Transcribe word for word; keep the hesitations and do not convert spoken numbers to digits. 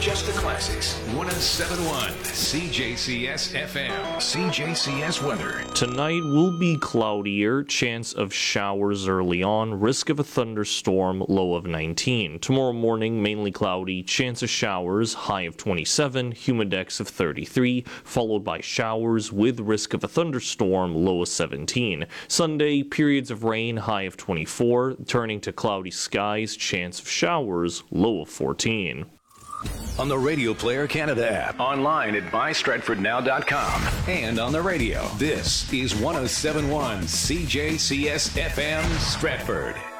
just the classics. one oh seven point one C J C S F M. C J C S weather. Tonight will be cloudier, chance of showers early on, risk of a thunderstorm, low of nineteen. Tomorrow morning, mainly cloudy, chance of showers, high of twenty-seven, humidex of thirty-three, followed by showers with risk of a thunderstorm, low of seventeen. Sunday, periods of rain, high of twenty-four, turning to cloudy skies, chance of showers, low of fourteen. On the Radio Player Canada app, online at buy stratford now dot com, and on the radio. This is one oh seven point one C J C S F M Stratford.